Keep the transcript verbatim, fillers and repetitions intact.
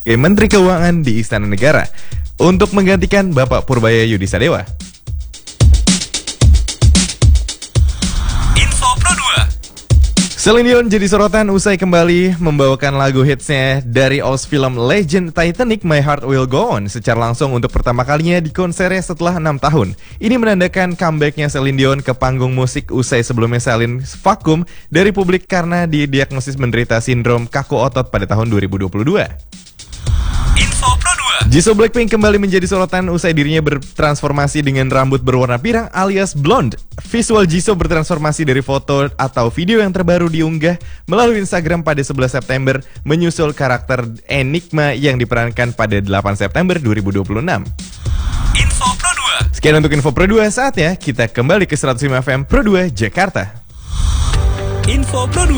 Menteri Keuangan di Istana Negara untuk menggantikan Bapak Purbaya Yudisadewa. Info Pro dua. Celine Dion jadi sorotan usai kembali membawakan lagu hitsnya dari Oz film Legend Titanic, My Heart Will Go On secara langsung untuk pertama kalinya di konsernya setelah enam tahun. Ini menandakan comebacknya Celine Dion ke panggung musik usai sebelumnya Celine vakum dari publik karena didiagnosis menderita sindrom kaku otot pada tahun dua ribu dua puluh dua. Info Pro dua. Jisoo Blackpink kembali menjadi sorotan usai dirinya bertransformasi dengan rambut berwarna pirang alias blonde. Visual Jisoo bertransformasi dari foto atau video yang terbaru diunggah melalui Instagram pada sebelas September menyusul karakter Enigma yang diperankan pada delapan September dua ribu dua puluh enam. Info Pro dua. Sekian untuk Info Pro dua, saatnya kita kembali ke seratus lima F M Pro dua Jakarta. Info Pro dua.